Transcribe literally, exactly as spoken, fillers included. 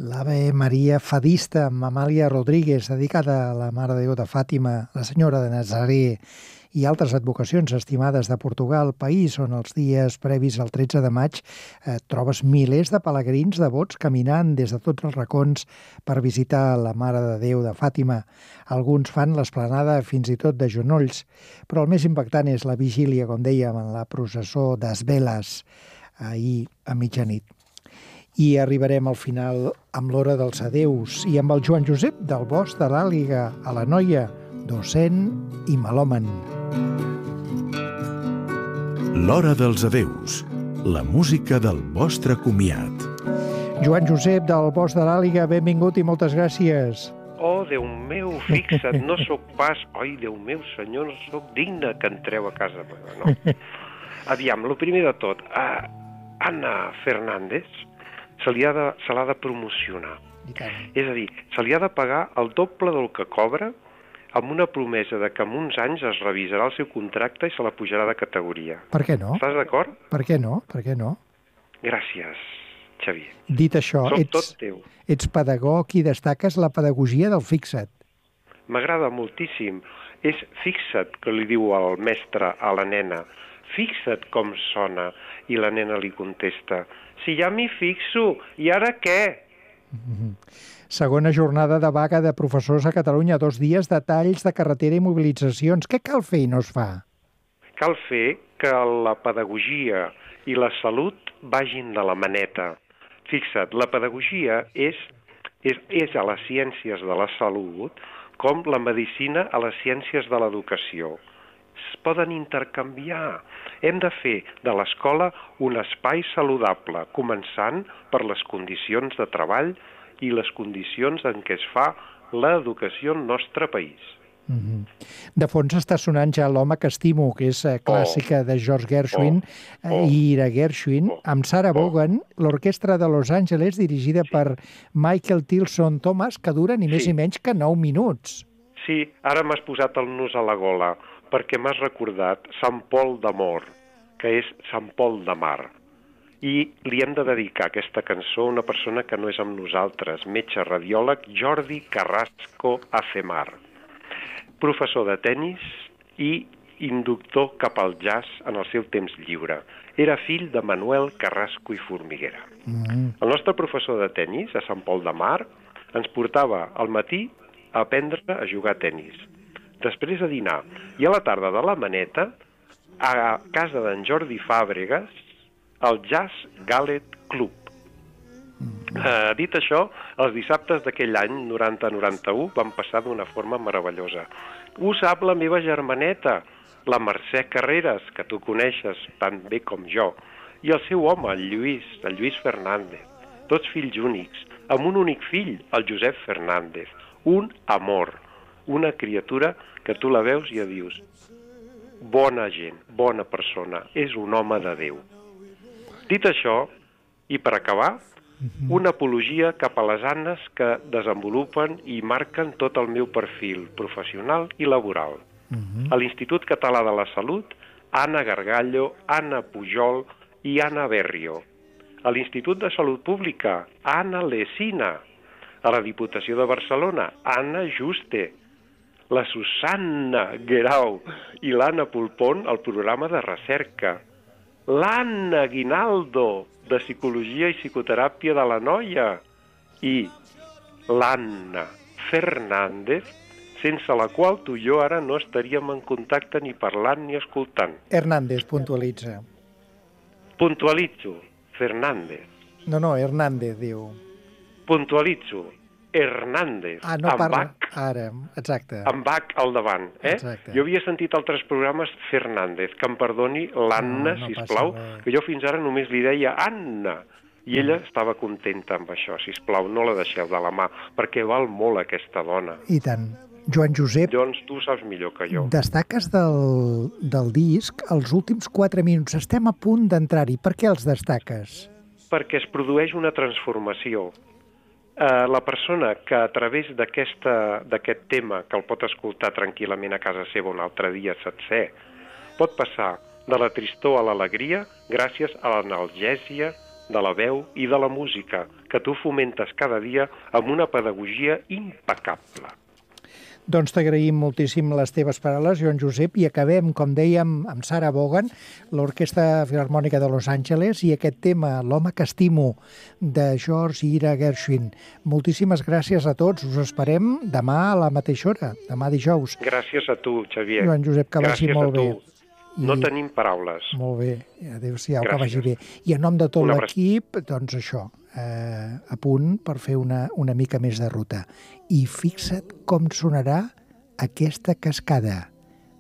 L'Ave Maria Fadista amb Amàlia Rodríguez, dedicada a la Mare de Déu de Fàtima, la Senyora de Nazaré i altres advocacions estimades de Portugal, país on els dies previs al tretze de maig eh, trobes milers de pelegrins devots caminant des de tots els racons per visitar la Mare de Déu de Fàtima. Alguns fan l'esplanada fins i tot de genolls, però el més impactant és la vigília, com dèiem, en la processó d'Esveles, ahir a mitjanit. I arribarem al final amb l'hora dels adeus i amb el Joan Josep del Bosc de l'Àliga a la Noia, docent i melòman. L'hora dels adeus, la música del vostre comiat. Joan Josep del Bosc de l'Àliga, benvingut i moltes gràcies. Oh, Déu meu, fixa't, no sóc pas... Oi, Déu meu, senyor, no sóc digne que entreu a casa meva, no? Aviam, el primer de tot, uh, Anna Fernández se li ha de, se l'ha de promocionar. És a dir, se li ha de pagar el doble del que cobra amb una promesa de que en uns anys es revisarà el seu contracte i se la pujarà de categoria. Per què no? Estàs d'acord? Per què no? Per què no? Gràcies, Xavier. Dit això, Soc ets, tot teu. ets pedagog i destaques la pedagogia del fixa't. M'agrada moltíssim. És fixa't, que li diu el mestre a la nena. Fixa't com sona. I la nena li contesta, si ja m'hi fixo, i ara què? Mm-hmm. Segona jornada de vaga de professors a Catalunya, dos dies de talls de carretera i mobilitzacions. Què cal fer i no es fa? Cal fer que la pedagogia i la salut vagin de la maneta. Fixa't, la pedagogia és, és, és a les ciències de la salut com la medicina a les ciències de l'educació. Es poden intercanviar. Hem de fer de l'escola un espai saludable, començant per les condicions de treball i les condicions en què es fa l'educació al nostre país. Mm-hmm. De fons està sonant ja L'home que estimo, que és eh, clàssica oh. de George Gershwin oh. Oh. i Ira Gershwin, oh. amb Sarah oh. Vaughan, l'orquestra de Los Angeles, dirigida sí. per Michael Tilson Thomas, que dura ni més sí. ni menys que nou minuts. Sí, ara m'has posat el nus a la gola, perquè m'has recordat Sant Pol d'Amor, que és Sant Pol de Mar. I li hem de dedicar aquesta cançó a una persona que no és amb nosaltres, metge radiòleg Jordi Carrasco Acemar, professor de tennis i inductor cap al jazz en el seu temps lliure. Era fill de Manuel Carrasco i Formiguera. Mm. El nostre professor de tennis a Sant Pol de Mar ens portava al matí a aprendre a jugar a tennis, després a dinar, i a la tarda de la maneta, a casa d'en Jordi Fàbregas, al Jazz Galet Club. Mm. Uh, dit això, els dissabtes d'aquell any, noranta noranta-u, van passar d'una forma meravellosa. Ho sap la meva germaneta, la Mercè Carreras, que tu coneixes tan bé com jo, i el seu home, el Lluís, el Lluís Fernández, tots fills únics, amb un únic fill, el Josep Fernández, un amor, una criatura que tu la veus i ja dius, bona gent, bona persona, és un home de Déu. Dit això, i per acabar, una apologia cap a les Annes que desenvolupen i marquen tot el meu perfil professional i laboral. Uh-huh. A l'Institut Català de la Salut, Anna Gargallo, Anna Pujol i Anna Berrio. A l'Institut de Salut Pública, Anna Lesina. A la Diputació de Barcelona, Anna Juste. La Susanna Guerau i l'Anna Pulpón al programa de recerca. L'Anna Guinaldo, de Psicologia i Psicoteràpia de la Noia. I l'Anna Fernández, sense la qual tu i jo ara no estaríem en contacte ni parlant ni escoltant. Hernández, puntualitza. Puntualitzo, Fernández. No, no, Hernández, diu. Puntualitzo, Hernández, ah, no amb parla... H. Ara, exacte. Amb H al davant, eh? Exacte. Jo havia sentit altres programes Fernández, que em perdoni l'Anna, no, no sisplau, que jo fins ara només li deia Anna, i ella mm. estava contenta amb això, sisplau, no la deixeu de la mà, perquè val molt aquesta dona. I tant. Joan Josep, doncs tu saps millor que jo. Destaques del, del disc els últims quatre minuts. Estem a punt d'entrar-hi. Per què els destaques? Perquè es produeix una transformació. Uh, la persona que a través d'aquest tema, que el pot escoltar tranquil·lament a casa seva un altre dia sencer, pot passar de la tristor a l'alegria gràcies a l'analgèsia de la veu i de la música, que tu fomentes cada dia amb una pedagogia impecable. Doncs t'agraïm moltíssim les teves paraules, Joan Josep, i acabem, com dèiem, amb Sarah Vaughan, l'Orquestra Filharmònica de Los Angeles, i aquest tema, L'home que estimo, de George Ira Gershwin. Moltíssimes gràcies a tots. Us esperem demà a la mateixa hora, demà dijous. Gràcies a tu, Xavier. Joan Josep, que vagi molt bé. No tenim paraules. Molt bé, adéu-siau, que vagi bé. I en nom de tot l'equip, doncs això, eh, a punt per fer una, una mica més de ruta. I fixa't com sonarà aquesta cascada.